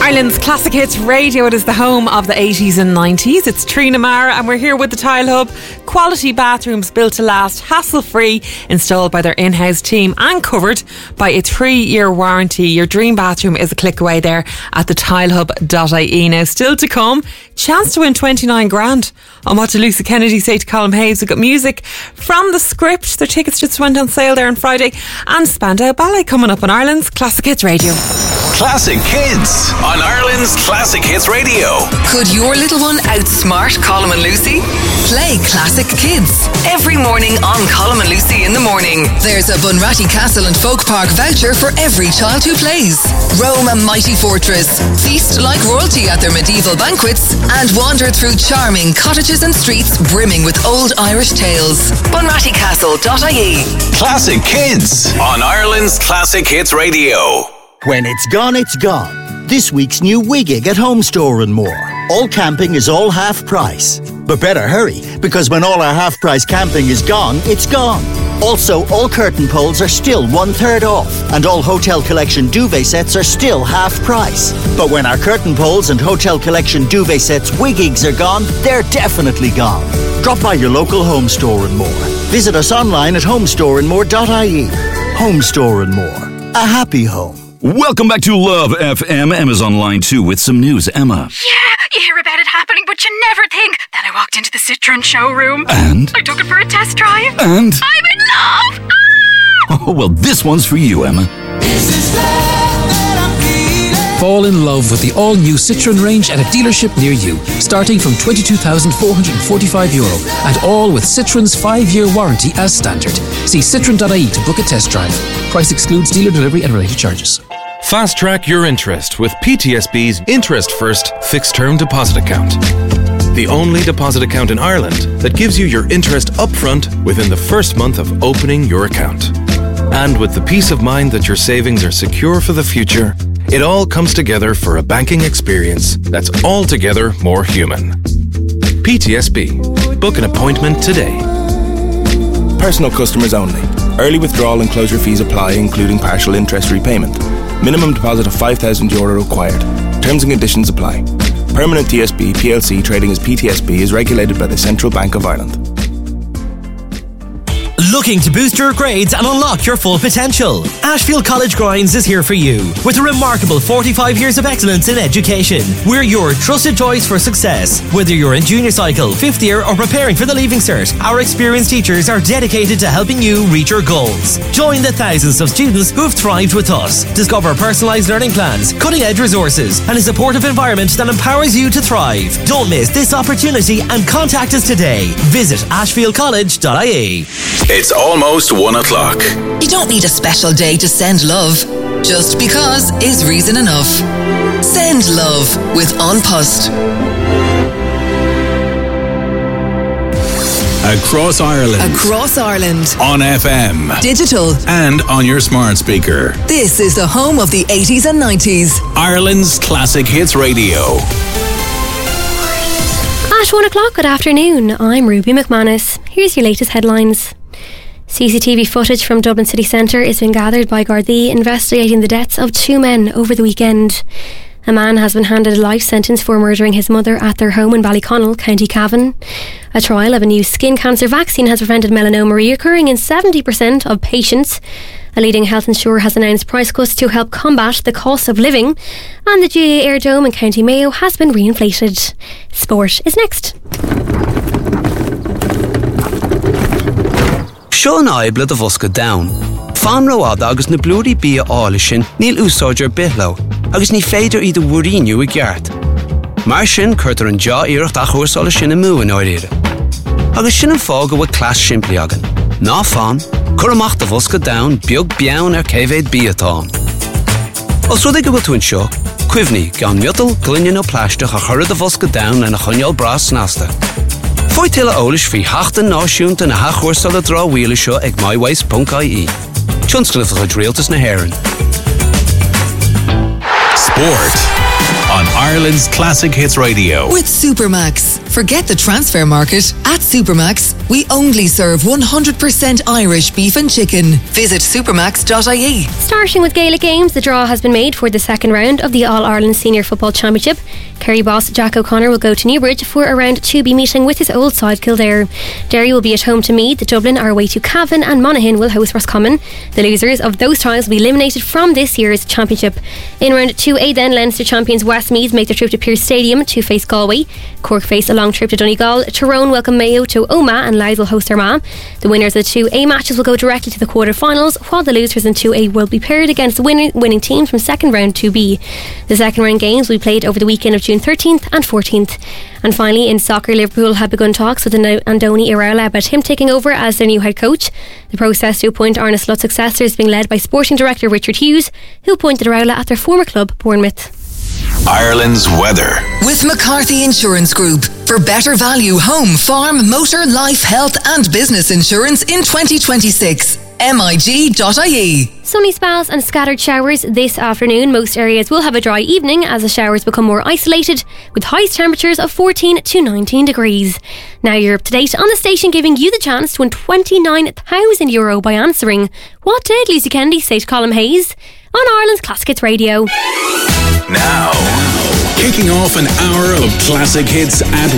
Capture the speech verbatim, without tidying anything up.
Ireland's Classic Hits Radio. It is the home of the eighties and nineties. It's Trina Mara and we're here with the Tile Hub. Quality bathrooms built to last, hassle-free, installed by their in-house team and covered by a three-year warranty. Your dream bathroom is a click away there at the tile hub dot I E. Now, still to come, chance to win twenty-nine grand. On what did Lucy Kennedy say to Colin Hayes? We've got music from The Script. Their tickets just went on sale there on Friday. And Spandau Ballet coming up on Ireland's Classic Hits Radio. Classic Kids on Ireland's Classic Hits Radio. Could your little one outsmart Colin and Lucy? Play Classic Kids every morning on Colin and Lucy in the morning. There's a Bunratty Castle and Folk Park voucher for every child who plays. Roam a mighty fortress, feast like royalty at their medieval banquets, and wander through charming cottages and streets brimming with old Irish tales. Bunratty Castle dot I E. Classic Kids on Ireland's Classic Hits Radio. When it's gone, it's gone. This week's new Wigig at Home Store and More. All camping is all half price. But better hurry, because when all our half price camping is gone, it's gone. Also, all curtain poles are still one third off, and all Hotel Collection duvet sets are still half price. But when our curtain poles and Hotel Collection duvet sets Wigigs are gone, they're definitely gone. Drop by your local Home Store and More. Visit us online at home store and more dot I E. Home Store and More. A happy home. Welcome back to Love F M. Emma's online too with some news. Emma. Yeah, you hear about it happening, but you never think. Then I walked into the Citroen showroom. And? I took it for a test drive. And? I'm in love! Ah! Oh, well, this one's for you, Emma. This is love that I'm feeling. Fall in love with the all-new Citroen range at a dealership near you, starting from twenty-two thousand four hundred forty-five euro, and all with Citroen's five-year warranty as standard. See citroen dot I E to book a test drive. Price excludes dealer delivery and related charges. Fast track your interest with P T S B's Interest First Fixed Term Deposit Account. The only deposit account in Ireland that gives you your interest upfront within the first month of opening your account. And with the peace of mind that your savings are secure for the future, it all comes together for a banking experience that's altogether more human. P T S B. Book an appointment today. Personal customers only. Early withdrawal and closure fees apply, including partial interest repayment. Minimum deposit of five thousand euro required. Terms and conditions apply. Permanent T S B P L C trading as P T S B is regulated by the Central Bank of Ireland. Looking to boost your grades and unlock your full potential? Ashfield College Grinds is here for you. With a remarkable forty-five years of excellence in education, we're your trusted choice for success. Whether you're in junior cycle, fifth year or preparing for the Leaving Cert, our experienced teachers are dedicated to helping you reach your goals. Join the thousands of students who've thrived with us. Discover personalised learning plans, cutting-edge resources and a supportive environment that empowers you to thrive. Don't miss this opportunity and contact us today. Visit ashfield college dot I E. It's almost one o'clock. You don't need a special day to send love. Just because is reason enough. Send love with An Post. Across Ireland. Across Ireland. On F M. Digital. And on your smart speaker. This is the home of the eighties and nineties. Ireland's Classic Hits Radio. At one o'clock, good afternoon. I'm Ruby McManus. Here's your latest headlines. C C T V footage from Dublin City Centre is being gathered by Gardaí investigating the deaths of two men over the weekend. A man has been handed a life sentence for murdering his mother at their home in Ballyconnell, County Cavan. A trial of a new skin cancer vaccine has prevented melanoma reoccurring in seventy percent of patients. A leading health insurer has announced price cuts to help combat the cost of living. And the G A A Air Dome in County Mayo has been reinflated. Sport is next. Sean Ibla de Vosca Down. Fan road agus na blúri bia ála sin níl úsáidir bithlo, agus ní féidir iad wuríniu a gceart. Mar sin chuirtar an já iirecht a chuirsála sin a múin áiríre. Agus sin an fága bhfuil clas siimplí agan. Ná fan, chur amach de Vosca Down beag bean ar cévéid biatán. Os rud ag go bhfuil seo, cuimhní gan miotal glunne nó pláisteach a chur de Vosca Down na chuneal bras nasta. Foi tilla ólis fi hachtan náisiúnta na hachúrsal a drá wheelie seo ag myways dot I E. Tionscliffe chuid rialtas na Héireann. Sport on Ireland's Classic Hits Radio. With Supermax. Forget the transfer market. At Supermax, we only serve one hundred percent Irish beef and chicken. Visit supermax dot I E. Starting with Gaelic games, the draw has been made for the second round of the All-Ireland Senior Football Championship. Kerry boss Jack O'Connor will go to Newbridge for a round two B meeting with his old side Kildare. Derry will be at home to Meath, Dublin are away to Cavan, and Monaghan will host Roscommon. The losers of those ties will be eliminated from this year's championship. In round two A then, Leinster champions Westmeath make their trip to Pearse Stadium to face Galway. Cork face a long trip to Donegal. Tyrone welcome Mayo to Omagh, and Louth will host Armagh. The winners of the two A matches will go directly to the quarter-finals, while the losers in two A will be paired against winning, winning teams from second round two B. The second round games will be played over the weekend of June thirteenth and fourteenth. And finally, in soccer, Liverpool have begun talks with Andoni Iraola about him taking over as their new head coach. The process to appoint Arne Slot's successor is being led by sporting director Richard Hughes, who appointed Iraola at their former club, Bournemouth. Ireland's weather. With McCarthy Insurance Group. For better value home, farm, motor, life, health and business insurance in twenty twenty-six. M I G dot I E. Sunny spells and scattered showers this afternoon. Most areas will have a dry evening as the showers become more isolated, with highest temperatures of fourteen to nineteen degrees. Now you're up to date on the station, giving you the chance to win twenty-nine thousand euro by answering what did Lucy Kennedy say to Colm Hayes on Ireland's Classic Hits Radio. Now, kicking off an hour of classic hits at